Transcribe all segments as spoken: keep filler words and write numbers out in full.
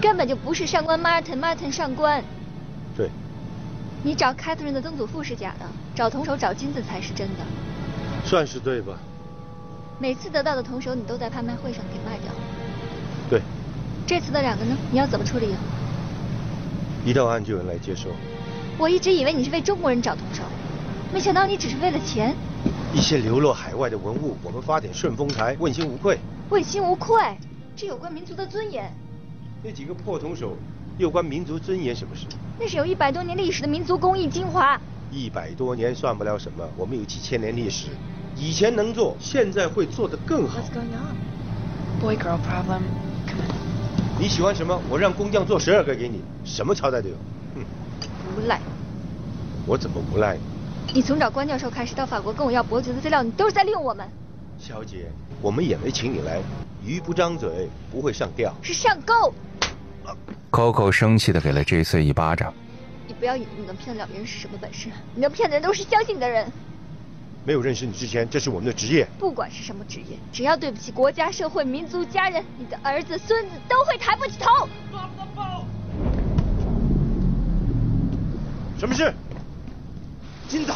根本就不是上官 Martin Martin 上官。 对。 你找 Catherine 的曾祖父是假的，找铜手找金子才是真的。 算是对吧？ 每次得到的铜手你都在拍卖会上给卖掉。 对。 这次的两个呢？你要怎么处理啊？ 一到案就有人来接收。 我一直以为你是为中国人找铜手，没想到你只是为了钱。 一些流落海外的文物，我们发点顺丰台，问心无愧。 问心无愧，这有关民族的尊严。 那几个破铜手，有关民族尊严什么事？ 那是有一百多年历史的民族工艺精华。 一百多年算不了什么，我们有几千年历史，以前能做，现在会做得更好。 What's going on? Boy girl problem. Come on. 你喜欢什么？我让工匠做十二个给你，什么朝代都有。嗯， 无赖。 我怎么无赖？ 你从找关教授开始到法国跟我要伯爵的资料，你都是在利用我们。 小姐，我们也没请你来，鱼不张嘴不会上吊， 是上钩。 Coco 生气地给了 J C 一巴掌。 你不要以为你能骗得了别人是什么本事，你能骗的人都是相信你的人。 没有认识你之前，这是我们的职业。 不管是什么职业，只要对不起国家、社会、民族、家人，你的儿子、孙子都会抬不起头。 什么事？金子。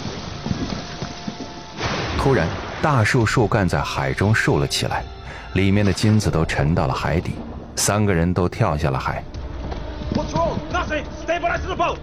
突然，大树树干在海中竖了起来，里面的金子都沉到了海底，三个人都跳下了海。 What's wrong? Nothing. Stabilize the boat.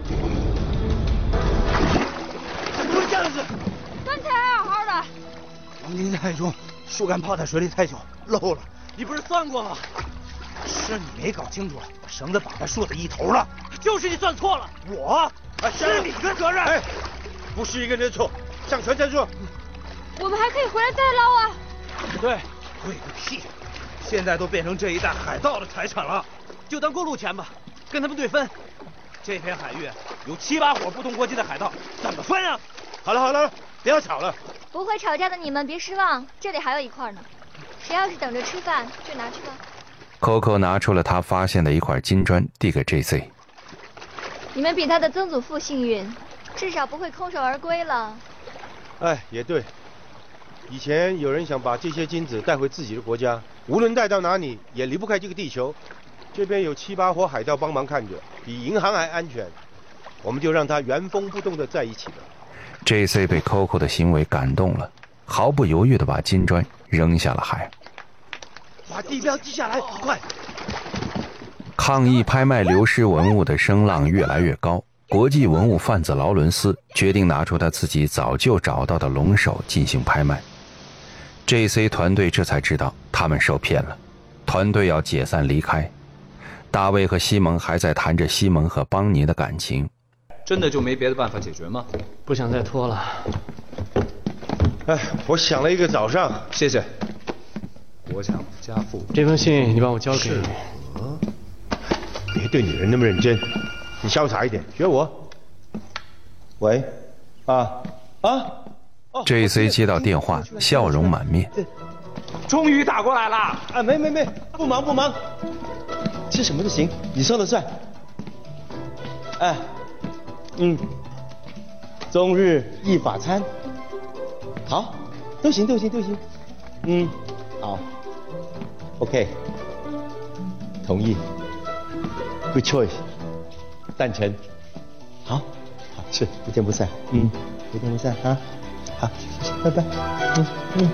怎么会这样子？ 刚才还好好的。 黄金在海中，树干泡在水里太久漏了。 你不是算过吗？ 是你没搞清楚，把绳子绑在树的一头了。 就是你算错了。 我， 啊， 是你的责任。 哎，不是一个人的错，上船再说。 我们还可以回来再捞啊。 对， 会个屁！现在都变成这一带海盗的财产了， 就当过路钱吧，跟他们对分。这片海域有七八伙不同国籍的海盗，怎么分啊？ 好了好了，不要吵了。 不会吵架的你们别失望，这里还有一块呢。谁要是等着吃饭，就拿去吧。 Coco 拿出了他发现的一块金砖，递给 J C。 你们比他的曾祖父幸运，至少不会空手而归了。 哎，也对。以前有人想把这些金子带回自己的国家，无论带到哪里，也离不开这个地球。这边有七八伙海盗帮忙看着，比银行还安全。我们就让它原封不动的在一起吧。 J C 被 Coco 的行为感动了，毫不犹豫地把金砖扔下了海。 把地标记下来，快！ 抗议拍卖流失文物的声浪越来越高，国际文物贩子劳伦斯决定拿出他自己早就找到的龙首进行拍卖。J C 团队这才知道他们受骗了，团队要解散离开。大卫和西蒙还在谈着西蒙和邦尼的感情。 真的就没别的办法解决吗？ 不想再拖了。 哎，我想了一个早上。 谢谢。国强家富。 这封信你帮我交给。 是我。别对女人那么认真，你潇洒一点，学我。喂，啊啊。 J C 接到电话，笑容满面。 终于打过来了。 啊，没没没，不忙不忙，吃什么都行，你说了算。哎，嗯，中日一法餐，好，都行都行都行，嗯，好 ，OK， 同意 ，Good choice， 赞成，好，好是不见不散，嗯，不见不散啊，好，拜拜，嗯嗯。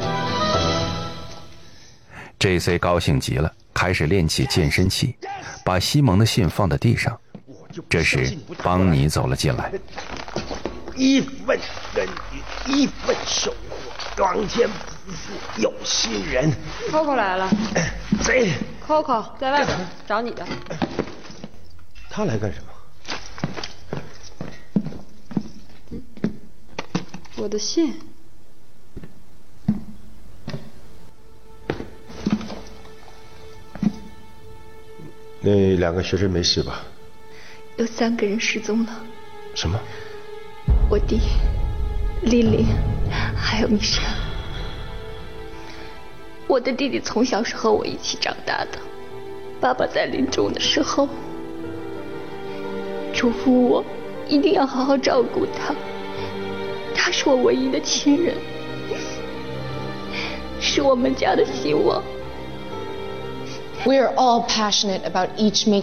J C 高兴极了，开始练起健身器，把西蒙的信放在地上。这时，邦尼走了进来。 一份耕耘一份收获，皇天不负有心人。 Coco 来了。 谁 ？Coco 在外边找你的。 他来干什么？ 我的信。 那两个学生没事吧？ 有三个人失踪了。 什么？ 我弟、丽丽，还有米莎。我的弟弟从小是和我一起长大的，爸爸在临终的时候嘱咐我一定要好好照顾他，他是我唯一的亲人，是我们家的希望。 We are all passionate about each making